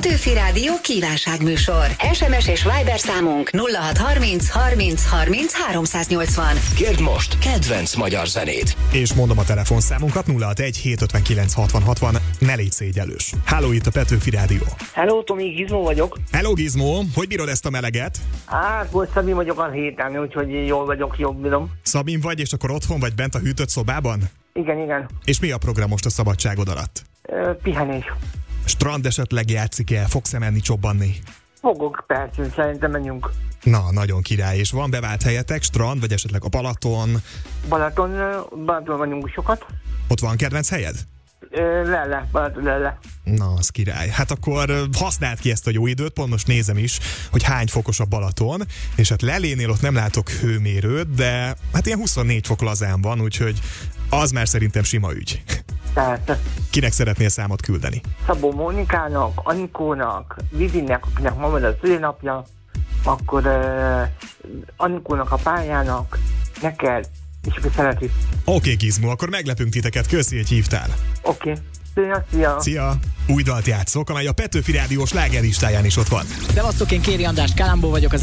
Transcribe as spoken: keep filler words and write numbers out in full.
Petőfi Rádió kívánságműsor. es em es és Viber számunk nulla hat harminc harminc harminc háromszáznyolcvan. Kérd most kedvenc magyar zenét. És mondom a telefonszámunkat nulla hat egy hétszázötvenkilenc hatvan hatvan. Ne légy szégyellős. Háló, itt a Petőfi Rádió. Hello, Tomi, Gizmó vagyok. Hello, Gizmó, hogy bírod ezt a meleget? Hát, most Szabi vagyok a héten, úgyhogy jól vagyok, jobb bírom. Szabin vagy, és akkor otthon vagy bent a hűtött szobában? Igen, igen. És mi a program most a szabadságod alatt? Ö, pihenés. Strand esetleg játszik-e? Fogsz-e menni csobbanni? Fogok, persze, szerintem menjünk. Na, nagyon király. És van bevált helyetek, strand, vagy esetleg a Balaton? Balaton, Balaton vagyunk sokat. Ott van kedvenc helyed? Ö, lele, Balaton lele. Na, az király. Hát akkor használd ki ezt a jó időt, pont most nézem is, hogy hány fokos a Balaton, és hát Lelénél ott nem látok hőmérőt, de hát ilyen huszonnégy fok lazán van, úgyhogy az már szerintem sima ügy. Tehát Kinek szeretnél számot küldeni? Szabó Mónikának, Anikónak, Vivinek, akinek ma van a szülinapja, akkor uh, Anikónak a pályának, neked, és aki szereti. Oké, okay, Gizmo, akkor meglepünk titeket, köszi, hogy hívtál. Oké. Okay. Szia, szia. Szia! Új dalt játszok, amely a Petőfi Rádió slágerlistáján is ott van. Szevasztok, én Kéri András Kalambó vagyok, az